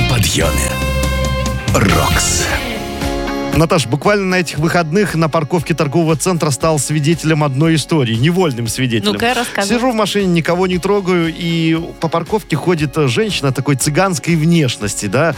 подъеме. Рокс. Наташ, буквально на этих выходных на парковке торгового центра стал свидетелем одной истории, невольным свидетелем. Ну-ка, рассказывай. Сижу в машине, никого не трогаю, и по парковке ходит женщина такой цыганской внешности, да,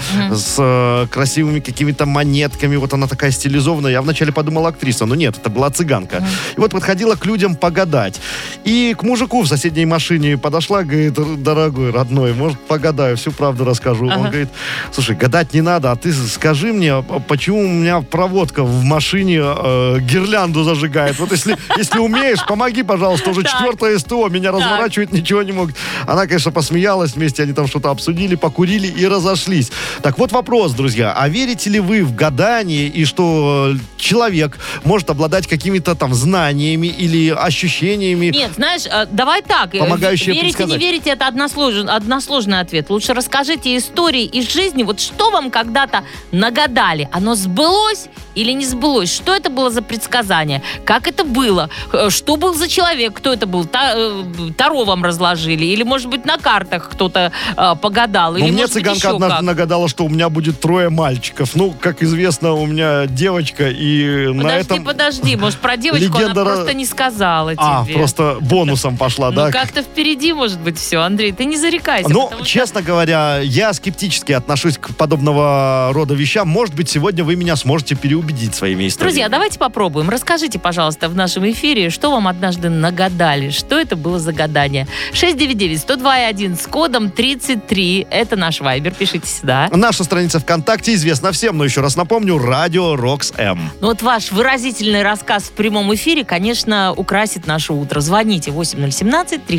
с красивыми какими-то монетками, вот она такая стилизованная. Я вначале подумал актриса, но нет, это была цыганка. И вот подходила к людям погадать. И к мужику в соседней машине подошла, говорит: дорогой, родной, может, погадаю, всю правду расскажу. Он говорит: слушай, гадать не надо, а ты скажи мне, почему у меня проводка в машине гирлянду зажигает. Вот если умеешь, помоги, пожалуйста. Уже 4-е СТО, меня разворачивать ничего не могут. Она, конечно, посмеялась, вместе они там что-то обсудили, покурили и разошлись. Так вот вопрос, друзья. А верите ли вы в гадание и что человек может обладать какими-то там знаниями или ощущениями? Нет, знаешь, давай так. Помогающие верите, предсказать. не верите, это односложный ответ. Лучше расскажите истории из жизни. Вот что вам когда-то нагадали? Оно сбылось или не сбылось? Что это было за предсказание? Как это было? Что был за человек? Кто это был? Таро вам разложили? Или, может быть, на картах кто-то погадал? Или, мне может быть, цыганка еще однажды как? нагадала, что у меня будет 3 мальчиков. Ну, как известно, у меня девочка, и на этом... Подожди, может, про девочку легенда она просто не сказала тебе. Просто бонусом пошла, да? Ну, как-то впереди, может быть, все. Андрей, ты не зарекайся. Ну, потому что- честно говоря, я скептически отношусь к подобного рода вещам. Может быть, сегодня вы меня сможете переубедить своими историями. Друзья, давайте попробуем. Расскажите, пожалуйста, в нашем эфире, что вам однажды нагадали. Что это было за гадание? 699-102-1 с кодом 33. Это наш вайбер. Пишите сюда. Наша страница ВКонтакте известна всем, но еще раз напомню, радио Рокс М. Ну вот ваш выразительный рассказ в прямом эфире, конечно, украсит наше утро. Звоните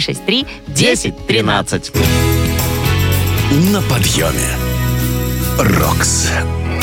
8017-363-1013. На подъеме.